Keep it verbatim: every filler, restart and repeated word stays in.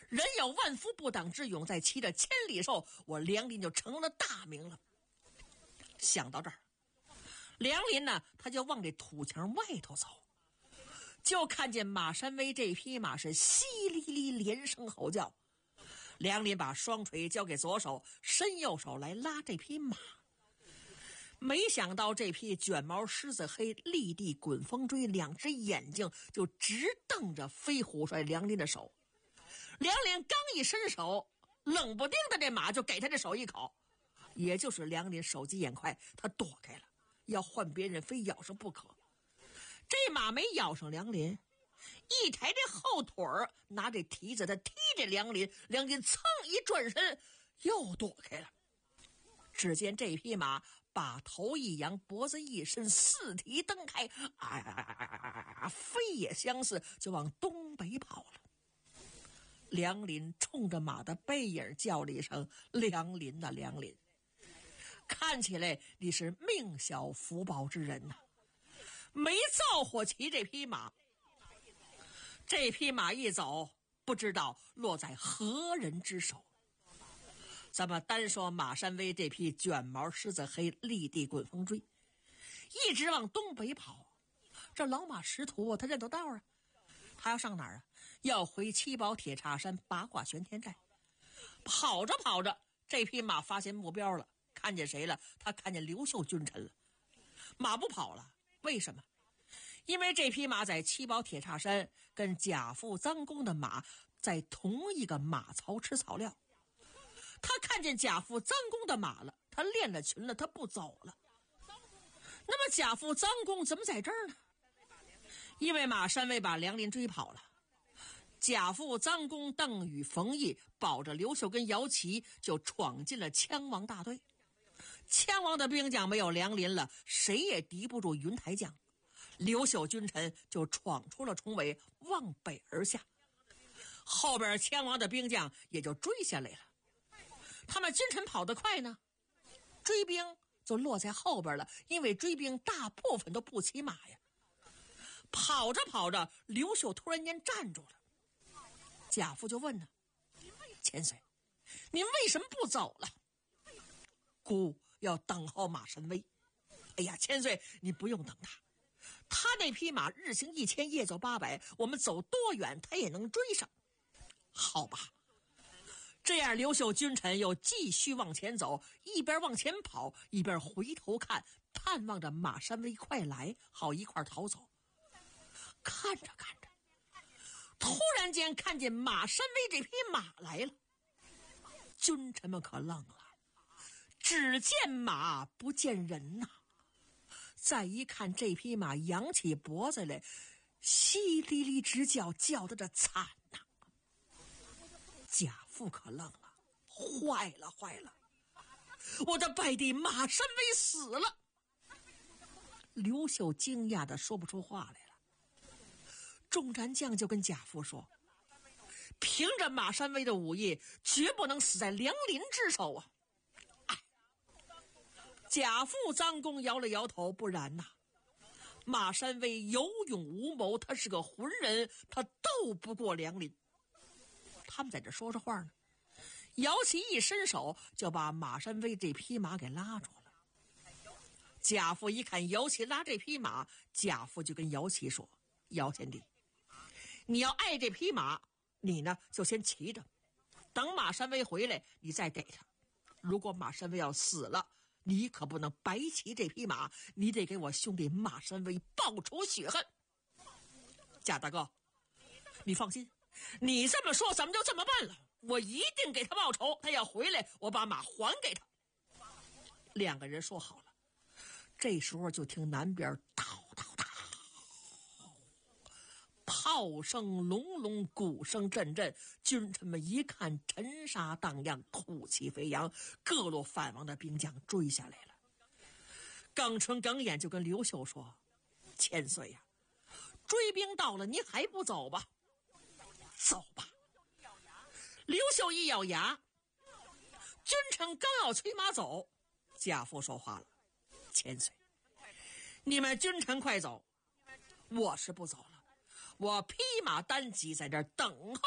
人有万夫不挡之勇，再骑着千里兽，我梁林就成了大名了。想到这儿，梁林呢，他就往这土墙外头走，就看见马山威这匹马是淅沥沥连声吼叫。梁林把双锤交给左手，伸右手来拉这匹马。没想到这匹卷毛狮子黑立地滚风锥，两只眼睛就直瞪着飞虎帅梁林的手。梁林刚一伸手，冷不丁的这马就给他这手一口，也就是梁林手疾眼快，他躲开了，要换别人非咬上不可。这马没咬上梁林，一抬这后腿儿，拿这蹄子他踢这梁林，梁林噌一转身又躲开了。只见这匹马把头一扬，脖子一伸，四蹄蹬开，啊啊啊啊啊，飞也相似，就往东北跑了。梁林冲着马的背影叫了一声：“梁林呐，梁林！看起来你是命小福薄之人呐、啊！没造火骑这匹马，这匹马一走，不知道落在何人之手。”咱们单说马山威这匹卷毛狮子黑立地滚风锥，一直往东北跑。这老马识途，他认得道啊，他要上哪儿啊？要回七宝铁叉山八卦玄天寨。跑着跑着，这匹马发现目标了，看见谁了？他看见刘秀君臣了。马不跑了，为什么？因为这匹马在七宝铁叉山跟贾父臧公的马在同一个马槽吃草料。他看见贾父臧公的马了，他练了群了，他不走了。那么贾父臧公怎么在这儿呢？因为马山威把梁林追跑了，贾父臧公邓禹冯异保着刘秀跟姚齐就闯进了羌王大队。羌王的兵将没有梁林了，谁也敌不住云台将，刘秀君臣就闯出了重围，往北而下。后边羌王的兵将也就追下来了。他们君臣跑得快呢，追兵就落在后边了，因为追兵大部分都不骑马呀。跑着跑着，刘秀突然间站住了。贾父就问呢：“千岁，您为什么不走了？”孤要等候马山威。哎呀，千岁，你不用等他，他那匹马日行一千，夜走八百，我们走多远他也能追上。好吧。这样刘秀君臣又继续往前走，一边往前跑一边回头看，盼望着马山威快来，好一块逃走。看着看着，突然间看见马山威这匹马来了，君臣们可愣了，只见马不见人呐、啊！再一看这匹马扬起脖子来，淅沥沥直叫，叫得这惨呐、啊！贾父可愣了，坏了坏了，我的败弟马山威死了。刘秀惊讶的说不出话来了。众战将就跟贾父说，凭着马山威的武艺，绝不能死在梁林之手啊！哎，贾父臧公摇了摇头，不然呐、啊，马山威有勇无谋，他是个浑人，他斗不过梁林。他们在这说着话呢，姚齐一伸手就把马山威这匹马给拉住了。贾父一看姚齐拉这匹马，贾父就跟姚齐说：“姚贤弟，你要爱这匹马，你呢就先骑着，等马山威回来你再给他。如果马山威要死了，你可不能白骑这匹马，你得给我兄弟马山威报仇雪恨。”贾大哥，你放心，你这么说咱们就这么办了，我一定给他报仇，他要回来我把马还给他。两个人说好了。这时候就听南边叨叨叨，炮声隆隆，鼓声阵阵，君臣们一看尘沙荡漾，土气飞扬，各路反王的兵将追下来了。耿春耿眼就跟刘秀说：“千岁呀、啊，追兵到了，您还不走吧？”“走吧。”刘秀一咬牙，君臣刚要催马走，贾父说话了：“千岁，你们君臣快走，我是不走了，我披马单骑在这儿等候。”